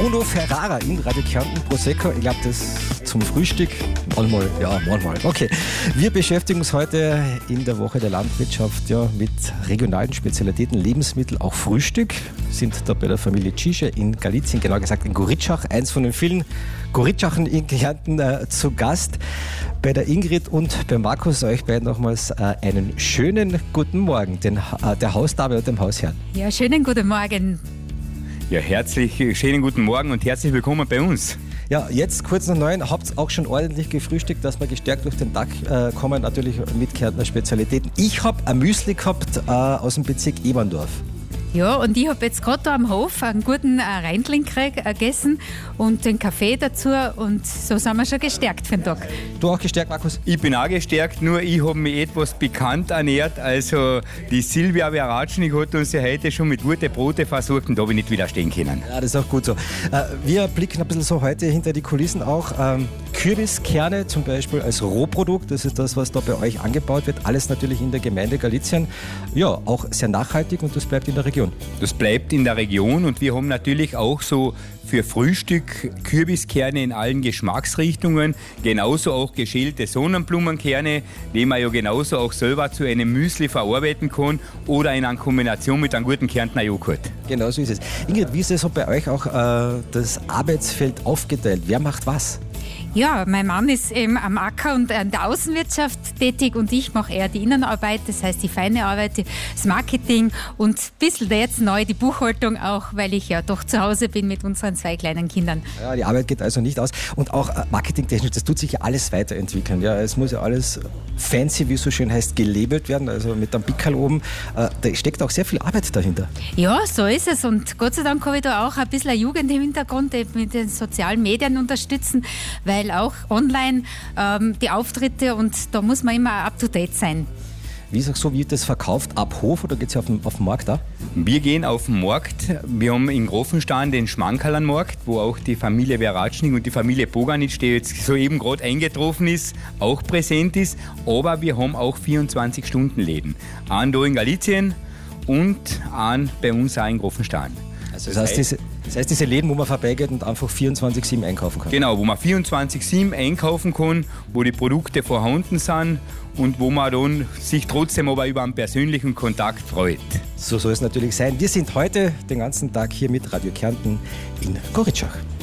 Bruno Ferrara in Radio Kärnten, Prosecco. Ich glaube, das zum Frühstück. Manchmal. Okay. Wir beschäftigen uns heute in der Woche der Landwirtschaft mit regionalen Spezialitäten, Lebensmittel, auch Frühstück. Sind da bei der Familie Cische in Galizien, genau gesagt in Goritschach, eins von den vielen Goritschachern in Kärnten zu Gast. Bei der Ingrid und bei Markus euch beiden nochmals einen schönen guten Morgen, der Hausdame und dem Hausherrn. Ja, schönen guten Morgen. Ja, schönen guten Morgen und herzlich willkommen bei uns. Ja, jetzt kurz nach 9, habt ihr auch schon ordentlich gefrühstückt, dass wir gestärkt durch den Tag kommen, natürlich mit Kärntner Spezialitäten. Ich habe ein Müsli gehabt aus dem Bezirk Eberndorf. Ja, und ich habe jetzt gerade da am Hof einen guten Reindling gegessen und den Kaffee dazu und so sind wir schon gestärkt für den Tag. Du auch gestärkt, Markus? Ich bin auch gestärkt, nur ich habe mich etwas bekannt ernährt. Also die Silvia Veratschnik hat uns ja heute schon mit guten Brote versucht und da habe ich nicht widerstehen können. Ja, das ist auch gut so. Wir blicken ein bisschen so heute hinter die Kulissen auch. Kürbiskerne zum Beispiel als Rohprodukt, das ist das, was da bei euch angebaut wird. Alles natürlich in der Gemeinde Galizien. Ja, auch sehr nachhaltig und das bleibt in der Region. Das bleibt in der Region und wir haben natürlich auch so für Frühstück Kürbiskerne in allen Geschmacksrichtungen, genauso auch geschälte Sonnenblumenkerne, die man ja genauso auch selber zu einem Müsli verarbeiten kann oder in einer Kombination mit einem guten Kärntner Joghurt. Genau so ist es. Ingrid, wie ist es so bei euch auch das Arbeitsfeld aufgeteilt? Wer macht was? Ja, mein Mann ist eben am Acker und an der Außenwirtschaft tätig und ich mache eher die Innenarbeit, das heißt die feine Arbeit, das Marketing und ein bisschen jetzt neu die Buchhaltung auch, weil ich ja doch zu Hause bin mit unseren 2 kleinen Kindern. Ja, die Arbeit geht also nicht aus und auch marketingtechnisch, das tut sich ja alles weiterentwickeln. Ja, es muss ja alles fancy, wie es so schön heißt, gelabelt werden, also mit einem Pickerl oben. Da steckt auch sehr viel Arbeit dahinter. Ja, so ist es und Gott sei Dank habe ich da auch ein bisschen eine Jugend im Hintergrund, die mit den sozialen Medien unterstützen, weil auch online die Auftritte und da muss man immer up-to-date sein. Wie ist es so, wird das verkauft ab Hof oder geht es auf den Markt da? Wir gehen auf den Markt. Wir haben in Grofenstein den Schmankerlernmarkt, wo auch die Familie Veratschnik und die Familie Boganitsch, die jetzt soeben gerade eingetroffen ist, auch präsent ist. Aber wir haben auch 24-Stunden-Läden. Einen da in Galizien und einen bei uns auch in Grofenstein. Also das heißt, diese Läden, wo man vorbeigeht und einfach 24/7 einkaufen kann? Genau, wo man 24/7 einkaufen kann, wo die Produkte vorhanden sind und wo man dann sich trotzdem aber über einen persönlichen Kontakt freut. So soll es natürlich sein. Wir sind heute den ganzen Tag hier mit Radio Kärnten in Goritschach.